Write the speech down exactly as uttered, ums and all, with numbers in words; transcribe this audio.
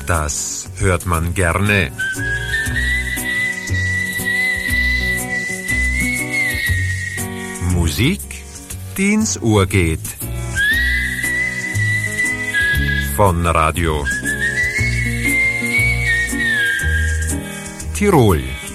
das hört man gerne. Musik, die ins Ohr geht. Von Radio Tirol.